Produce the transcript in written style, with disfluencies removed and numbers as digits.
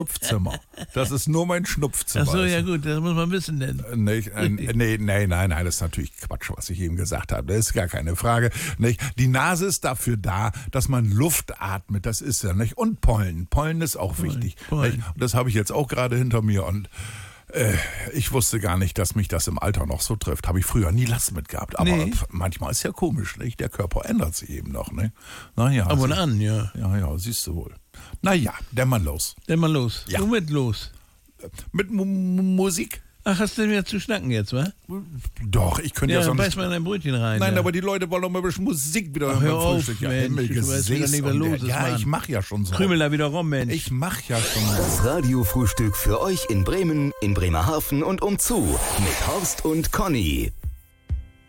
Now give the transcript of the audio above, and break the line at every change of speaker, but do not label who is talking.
Schnupfzimmer. Das ist nur mein Schnupfzimmer.
Ach so, ja gut, das muss man wissen denn.
Nein, das ist natürlich Quatsch, was ich eben gesagt habe. Das ist gar keine Frage. Nicht? Die Nase ist dafür da, dass man Luft atmet. Das ist ja nicht. Und Pollen. Pollen ist auch wichtig.
Pollen.
Nicht? Und das habe ich jetzt auch gerade hinter mir und ich wusste gar nicht, dass mich das im Alter noch so trifft. Habe ich früher nie Last mit gehabt. Aber manchmal ist ja komisch, nicht? Der Körper ändert sich eben noch. Ne? Naja.
Ab und an, ja.
Ja, siehst du wohl. Naja, dämmern los.
Dämmern los.
Ja.
Womit los?
Mit Musik?
Ach, hast du mir zu schnacken jetzt, wa?
Doch, ich könnte ja
Ja,
sonst...
beiß mal in dein Brötchen rein.
Nein,
ja.
aber die Leute wollen doch mal ein bisschen Musik wieder
Ach, hör
beim
auf,
Frühstück. Ja,
Mensch, du weißt wieder nicht, was los ist,
ja,
Mann.
ich mach ja schon so.
Krümel da wieder rum, Mensch.
Ich mach ja schon so.
Das Radiofrühstück für euch in Bremen, in Bremerhaven und umzu mit Horst und Conny.